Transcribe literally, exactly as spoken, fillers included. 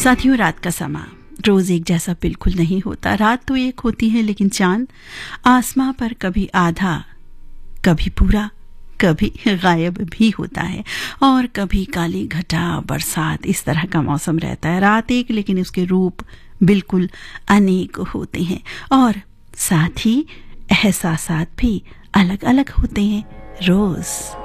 साथियों, रात का समा रोज एक जैसा बिल्कुल नहीं होता। रात तो एक होती है, लेकिन चांद आसमां पर कभी आधा, कभी पूरा, कभी गायब भी होता है और कभी काली घटा, बरसात, इस तरह का मौसम रहता है। रात एक, लेकिन उसके रूप बिल्कुल अनेक होते हैं और साथ ही एहसासात भी अलग अलग होते हैं। रोज